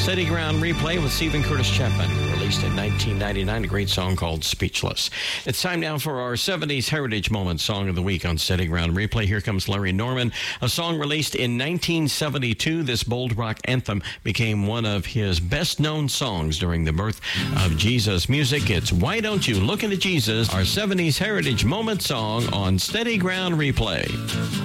Steady Ground Replay with Stephen Curtis Chapman, released in 1999, a great song called Speechless. It's time now for our 70s Heritage Moment Song of the Week on Steady Ground Replay. Here comes Larry Norman, a song released in 1972. This bold rock anthem became one of his best-known songs during the birth of Jesus music. It's Why Don't You Look Into Jesus, our 70s Heritage Moment song on Steady Ground Replay.